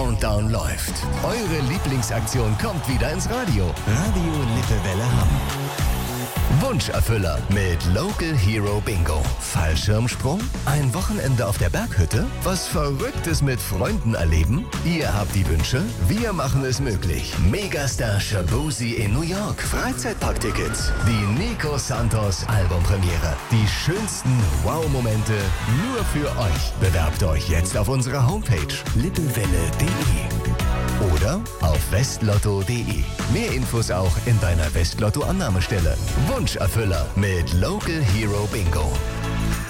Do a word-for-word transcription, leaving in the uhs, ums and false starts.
Countdown läuft. Eure Lieblingsaktion kommt wieder ins Radio. Radio Lippewelle Hamm. Wunscherfüller mit Local Hero Bingo. Fallschirmsprung? Ein Wochenende auf der Berghütte? Was Verrücktes mit Freunden erleben? Ihr habt die Wünsche, wir machen es möglich. Megastar Shaboozey in New York. Freizeitparktickets. Die Nico Santos Albumpremiere. Die schönsten Wow-Momente nur für euch. Bewerbt euch jetzt auf unserer Homepage lippewelle punkt de oder auf westlotto punkt de. Mehr Infos auch in deiner Westlotto-Annahmestelle. Wunscherfüller mit Local Hero Bingo.